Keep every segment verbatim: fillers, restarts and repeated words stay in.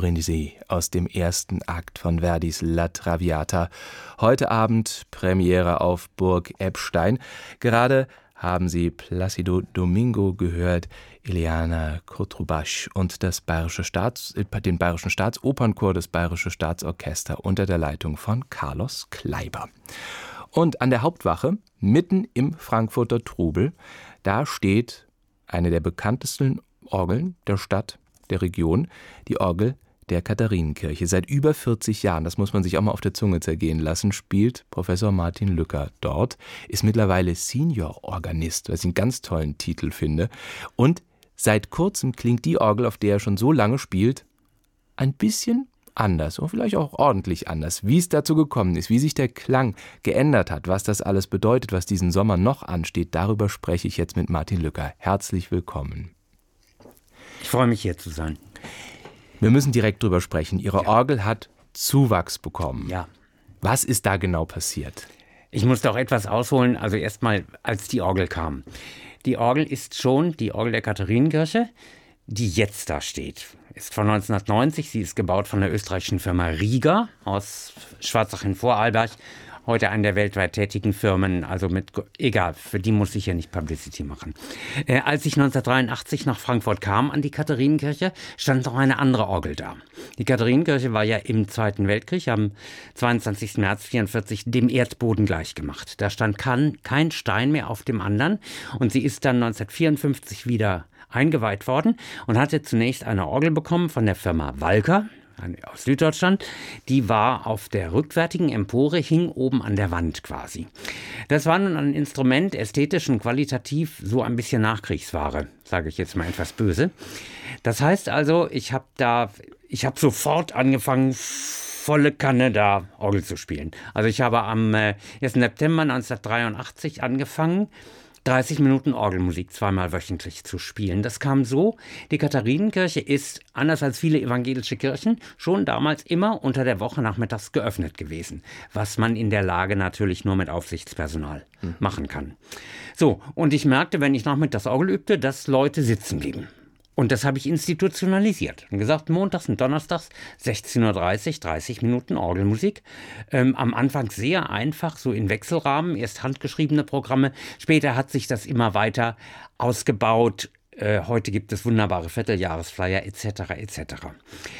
Brindisi aus dem ersten Akt von Verdis La Traviata. Heute Abend Premiere auf Burg Eppstein. Gerade haben Sie Plácido Domingo gehört, Ileana Cotrubach und das Bayerische Staats, den Bayerischen Staatsopernchor, das Bayerische Staatsorchester unter der Leitung von Carlos Kleiber. Und an der Hauptwache, mitten im Frankfurter Trubel, da steht eine der bekanntesten Orgeln der Stadt, der Region, die Orgel der Katharinenkirche. Seit über vierzig Jahren, das muss man sich auch mal auf der Zunge zergehen lassen, spielt Professor Martin Lücker dort, ist mittlerweile Senior-Organist, was ich einen ganz tollen Titel finde. Und seit kurzem klingt die Orgel, auf der er schon so lange spielt, ein bisschen anders und vielleicht auch ordentlich anders. Wie es dazu gekommen ist, wie sich der Klang geändert hat, was das alles bedeutet, was diesen Sommer noch ansteht, darüber spreche ich jetzt mit Martin Lücker. Herzlich willkommen. Ich freue mich, hier zu sein. Wir müssen direkt drüber sprechen. Ihre ja. Orgel hat Zuwachs bekommen. Ja. Was ist da genau passiert? Ich musste auch etwas ausholen, also erstmal, als die Orgel kam. Die Orgel ist schon die Orgel der Katharinenkirche, die jetzt da steht. Ist von neunzehnhundertneunzig, sie ist gebaut von der österreichischen Firma Rieger aus Schwarzach in Vorarlberg. Heute eine der weltweit tätigen Firmen, also mit, egal, für die muss ich ja nicht Publicity machen. Äh, als ich neunzehnhundertdreiundachtzig nach Frankfurt kam an die Katharinenkirche, stand noch eine andere Orgel da. Die Katharinenkirche war ja im Zweiten Weltkrieg am zweiundzwanzigsten März neunzehnhundertvierundvierzig dem Erdboden gleichgemacht. Da stand kein, kein Stein mehr auf dem anderen und sie ist dann neunzehnhundertvierundfünfzig wieder eingeweiht worden und hatte zunächst eine Orgel bekommen von der Firma Walker aus Süddeutschland. Die war auf der rückwärtigen Empore, hing oben an der Wand quasi. Das war nun ein Instrument, ästhetisch und qualitativ so ein bisschen Nachkriegsware, sage ich jetzt mal etwas böse. Das heißt also, ich habe da, ich habe sofort angefangen, volle Kanne da Orgel zu spielen. Also ich habe am ersten September neunzehnhundertdreiundachtzig angefangen, dreißig Minuten Orgelmusik zweimal wöchentlich zu spielen. Das kam so, die Katharinenkirche ist, anders als viele evangelische Kirchen, schon damals immer unter der Woche nachmittags geöffnet gewesen, was man in der Lage natürlich nur mit Aufsichtspersonal hm. machen kann. So, und ich merkte, wenn ich nachmittags Orgel übte, dass Leute sitzen blieben. Und das habe ich institutionalisiert und gesagt, montags und donnerstags sechzehn Uhr dreißig, dreißig Minuten Orgelmusik. Ähm, am Anfang sehr einfach, so in Wechselrahmen, erst handgeschriebene Programme. Später hat sich das immer weiter ausgebaut. Äh, heute gibt es wunderbare Vierteljahresflyer et cetera et cetera.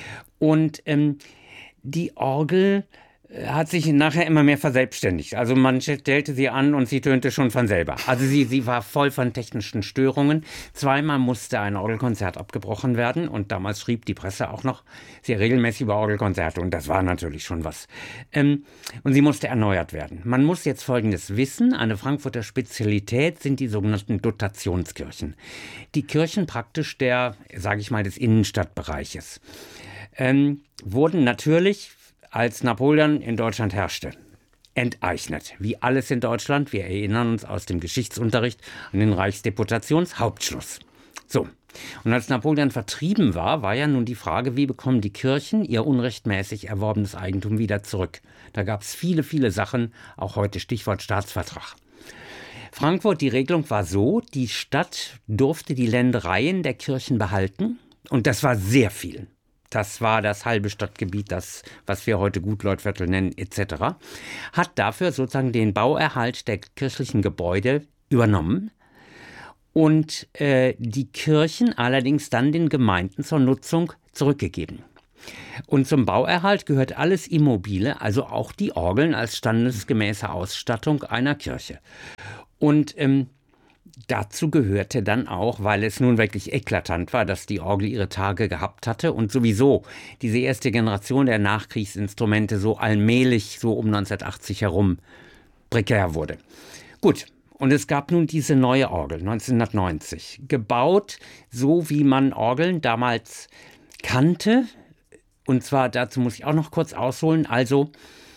Und ähm, die Orgel hat sich nachher immer mehr verselbstständigt. Also man stellte sie an und sie tönte schon von selber. Also sie, sie war voll von technischen Störungen. Zweimal musste ein Orgelkonzert abgebrochen werden und damals schrieb die Presse auch noch sehr regelmäßig über Orgelkonzerte und das war natürlich schon was. Ähm, und sie musste erneuert werden. Man muss jetzt Folgendes wissen. Eine Frankfurter Spezialität sind die sogenannten Dotationskirchen. Die Kirchen praktisch der, sage ich mal, des Innenstadtbereiches. Ähm, wurden natürlich, als Napoleon in Deutschland herrschte, enteignet. Wie alles in Deutschland, wir erinnern uns aus dem Geschichtsunterricht an den Reichsdeputationshauptschluss. So, und als Napoleon vertrieben war, war ja nun die Frage, wie bekommen die Kirchen ihr unrechtmäßig erworbenes Eigentum wieder zurück? Da gab es viele, viele Sachen, auch heute Stichwort Staatsvertrag. Frankfurt, die Regelung war so, die Stadt durfte die Ländereien der Kirchen behalten und das war sehr viel. Das war das halbe Stadtgebiet, das, was wir heute Gutleutviertel nennen, et cetera, hat dafür sozusagen den Bauerhalt der kirchlichen Gebäude übernommen und äh, die Kirchen allerdings dann den Gemeinden zur Nutzung zurückgegeben. Und zum Bauerhalt gehört alles Immobile, also auch die Orgeln als standesgemäße Ausstattung einer Kirche. Und ähm, dazu gehörte dann auch, weil es nun wirklich eklatant war, dass die Orgel ihre Tage gehabt hatte und sowieso diese erste Generation der Nachkriegsinstrumente so allmählich, so um neunzehnhundertachtzig herum, prekär wurde. Gut, und es gab nun diese neue Orgel, neunzehnhundertneunzig, gebaut, so wie man Orgeln damals kannte. Und zwar, dazu muss ich auch noch kurz ausholen, also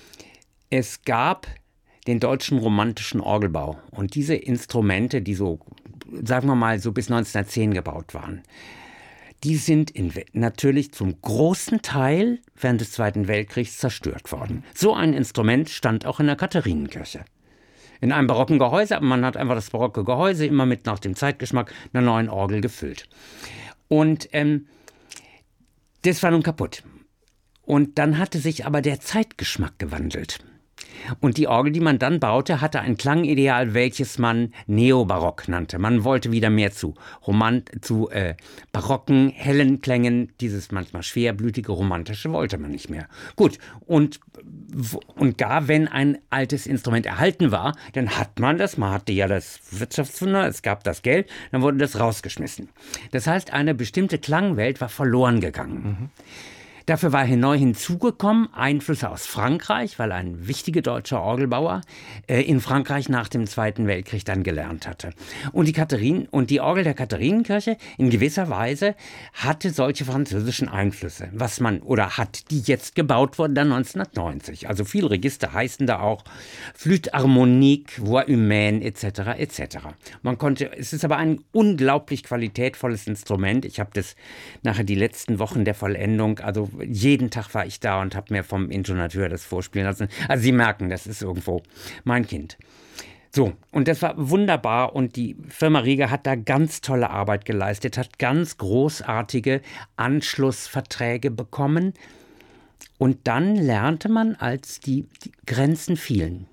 es gab den deutschen romantischen Orgelbau. Und diese Instrumente, die so, sagen wir mal, so bis neunzehnhundertzehn gebaut waren, die sind in, natürlich zum großen Teil während des Zweiten Weltkriegs zerstört worden. So ein Instrument stand auch in der Katharinenkirche. In einem barocken Gehäuse, aber man hat einfach das barocke Gehäuse immer mit nach dem Zeitgeschmack einer neuen Orgel gefüllt. Und ähm, das war nun kaputt. Und dann hatte sich aber der Zeitgeschmack gewandelt. Und die Orgel, die man dann baute, hatte ein Klangideal, welches man Neobarock nannte. Man wollte wieder mehr zu, Romant zu äh, barocken, hellen Klängen. Dieses manchmal schwerblütige, romantische wollte man nicht mehr. Gut, und, und gar wenn ein altes Instrument erhalten war, dann hat man das, man hatte ja das Wirtschaftswunder, es gab das Geld, dann wurde das rausgeschmissen. Das heißt, eine bestimmte Klangwelt war verloren gegangen. Mhm. Dafür war neu hinzugekommen Einflüsse aus Frankreich, weil ein wichtiger deutscher Orgelbauer äh, in Frankreich nach dem Zweiten Weltkrieg dann gelernt hatte. Und die Katharin und die Orgel der Katharinenkirche in gewisser Weise hatte solche französischen Einflüsse, was man oder hat, die jetzt gebaut wurden dann neunzehnhundertneunzig. Also viele Register heißen da auch Flûte harmonique, Voix humaine et cetera et cetera. Man konnte, es ist aber ein unglaublich qualitätvolles Instrument. Ich habe das nachher die letzten Wochen der Vollendung, also jeden Tag war ich da und habe mir vom Intonateur das vorspielen lassen. Also Sie merken, das ist irgendwo mein Kind. So, und das war wunderbar und die Firma Rieger hat da ganz tolle Arbeit geleistet, hat ganz großartige Anschlussverträge bekommen. Und dann lernte man, als die, die Grenzen fielen,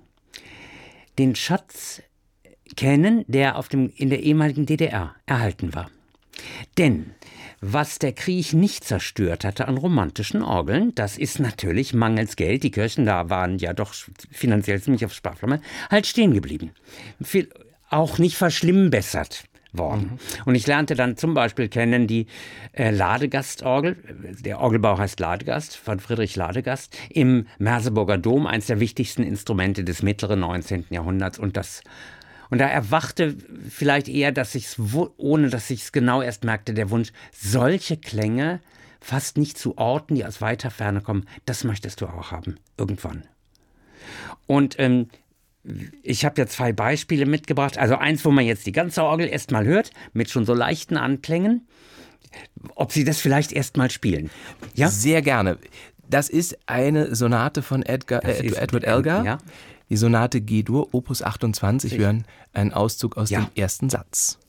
den Schatz kennen, der auf dem, in der ehemaligen D D R erhalten war. Denn was der Krieg nicht zerstört hatte an romantischen Orgeln, das ist natürlich mangels Geld, die Kirchen da waren ja doch finanziell ziemlich auf Sparflamme, halt stehen geblieben. Viel, auch nicht verschlimmbessert worden. Mhm. Und ich lernte dann zum Beispiel kennen die äh, Ladegastorgel, der Orgelbau heißt Ladegast, von Friedrich Ladegast, im Merseburger Dom, eines der wichtigsten Instrumente des mittleren neunzehnten Jahrhunderts. Und das Und da erwachte vielleicht eher, dass ich's, ohne dass ich es genau erst merkte, der Wunsch, solche Klänge fast nicht zu Orten, die aus weiter Ferne kommen, das möchtest du auch haben, irgendwann. Und ähm, ich habe ja zwei Beispiele mitgebracht. Also eins, wo man jetzt die ganze Orgel erst mal hört, mit schon so leichten Anklängen. Ob Sie das vielleicht erst mal spielen? Ja? Sehr gerne. Das ist eine Sonate von Edgar, äh, Edward Elgar. Ja. Die Sonate G-Dur, Opus achtundzwanzig, wir hören einen Auszug aus ja. dem ersten Satz.